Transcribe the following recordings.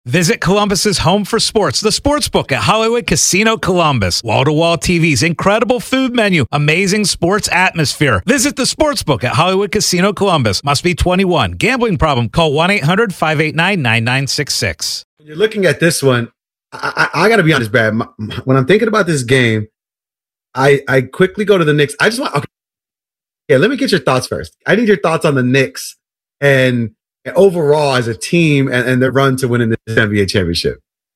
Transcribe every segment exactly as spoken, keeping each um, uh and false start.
Visit Columbus's home for sports, the Sportsbook at Hollywood Casino Columbus. Wall-to-wall T Vs, incredible food menu, amazing sports atmosphere. Visit the Sportsbook at Hollywood Casino Columbus. Must be twenty-one. Gambling problem? Call one eight hundred five eight nine nine nine six six. When you're looking at this one, I, I, I got to be honest, Brad. My, when I'm thinking about this game, I, I quickly go to the Knicks. I just want, okay, yeah, let me get your thoughts first. I need your thoughts on the Knicks and, and overall as a team and, and their run to winning this N B A championship.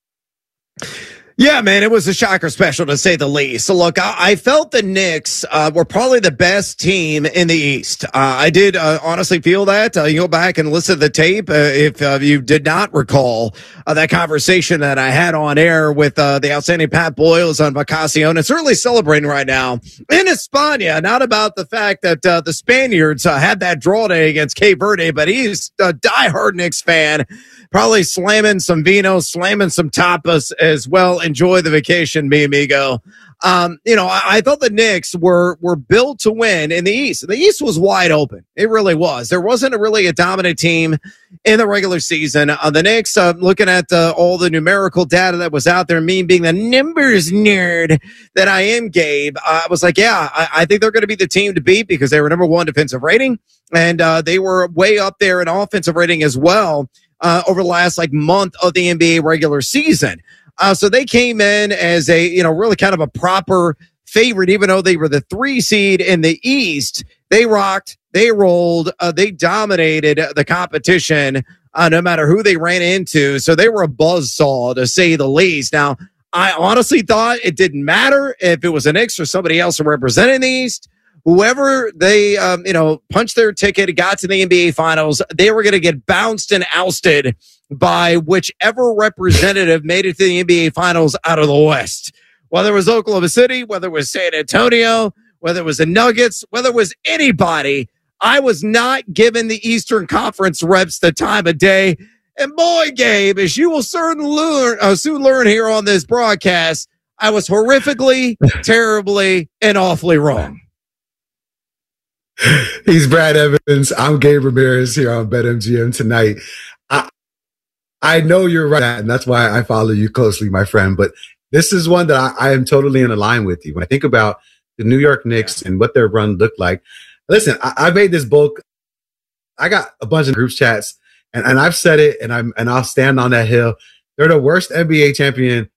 Yeah, man, it was a shocker special to say the least. So, look, I, I felt the Knicks uh, were probably the best team in the East. Uh, I did uh, honestly feel that. Uh, you go back and listen to the tape uh, if uh, you did not recall uh, that conversation that I had on air with uh, the outstanding Pat Boyles on Vacacion, and certainly celebrating right now in España. Not about the fact that uh, the Spaniards uh, had that draw day against Cape Verde, but he's a diehard Knicks fan. Probably slamming some vino, slamming some tapas as well. Enjoy the vacation, mi amigo. Um, you know, I, I thought the Knicks were were built to win in the East. The East was wide open. It really was. There wasn't a really a dominant team in the regular season. Uh, the Knicks, uh, looking at uh, all the numerical data that was out there, me being the numbers nerd that I am, Gabe, uh, I was like, yeah, I, I think they're going to be the team to beat because they were number one defensive rating, and uh, they were way up there in offensive rating as well. Uh, over the last like month of the N B A regular season. Uh, so they came in as a, you know, really kind of a proper favorite, even though they were the three seed in the East. They rocked, they rolled, uh, they dominated the competition, uh, no matter who they ran into. So they were a buzzsaw to say the least. Now, I honestly thought it didn't matter if it was a Knicks or somebody else representing the East. Whoever they, um, you know, punched their ticket, got to the N B A Finals, they were going to get bounced and ousted by whichever representative made it to the N B A Finals out of the West. Whether it was Oklahoma City, whether it was San Antonio, whether it was the Nuggets, whether it was anybody, I was not giving the Eastern Conference reps the time of day. And boy, Gabe, as you will certainly learn, uh, soon learn here on this broadcast, I was horrifically, terribly, and awfully wrong. He's Brad Evans. I'm Gabe Ramirez here on BetMGM tonight. I I know you're right, and that's why I follow you closely, my friend. But this is one that I, I am totally in line with you. When I think about the New York Knicks and what their run looked like, listen, I, I made this book. I got a bunch of group chats, and, and I've said it, and I'm and I'll stand on that hill. They're the worst N B A champion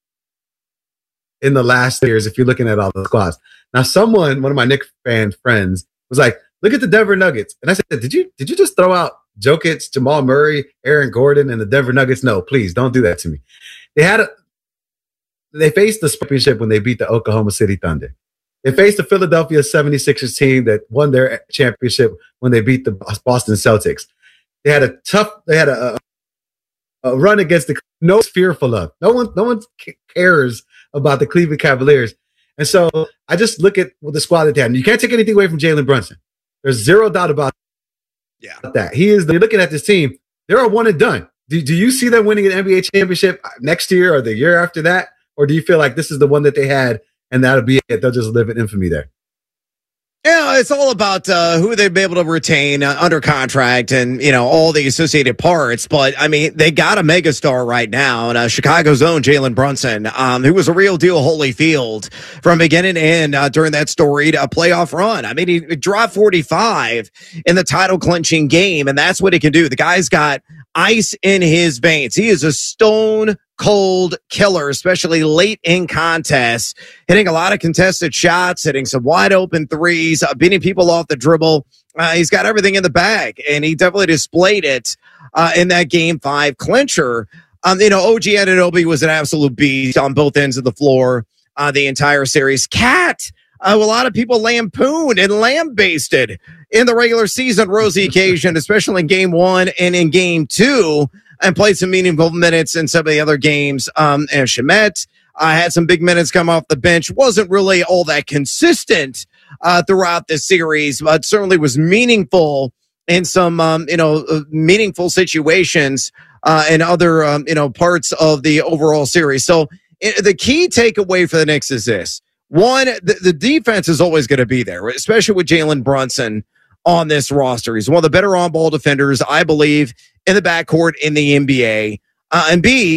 in the last years if you're looking at all the squads. Now, someone, one of my Knicks fan friends, was like, look at the Denver Nuggets. And I said, did you did you just throw out Jokic, Jamal Murray, Aaron Gordon, and the Denver Nuggets? No, please don't do that to me. They had a they faced the championship when they beat the Oklahoma City Thunder. They faced the Philadelphia seventy-sixers team that won their championship when they beat the Boston Celtics. They had a tough, they had a, a run against the no one's fearful of. No one, no one cares about the Cleveland Cavaliers. And so I just look at the squad that they had. And you can't take anything away from Jalen Brunson. There's zero doubt about yeah. that. He is, they're looking at this team. They're a one and done. Do, do you see them winning an N B A championship next year or the year after that? Or do you feel like this is the one that they had and that'll be it? They'll just live in infamy there. Yeah, it's all about uh, who they've been able to retain uh, under contract and, you know, all the associated parts. But, I mean, they got a megastar right now, and uh, Chicago's own Jalen Brunson, um, who was a real deal Holyfield from beginning to end uh, during that storied uh, playoff run. I mean, he dropped forty-five in the title-clinching game, and that's what he can do. The guy's got ice in his veins. He is a stone cold killer, especially late in contests, hitting a lot of contested shots, hitting some wide open threes, uh, beating people off the dribble. Uh, he's got everything in the bag, and he definitely displayed it uh, in that game five clincher. Um, you know, O G Anunoby was an absolute beast on both ends of the floor uh, the entire series. Cat, uh, a lot of people lampooned and lambasted in the regular season rosy occasion, especially in game one and in game two, and played some meaningful minutes in some of the other games. Um, and Shamet uh, had some big minutes come off the bench. Wasn't really all that consistent uh, throughout this series, but certainly was meaningful in some, um, you know, uh, meaningful situations uh, and other, um, you know, parts of the overall series. So it, the key takeaway for the Knicks is this. One, the, the defense is always going to be there, especially with Jalen Brunson on this roster. He's one of the better on-ball defenders, I believe, in the backcourt in the N B A. Uh, and B,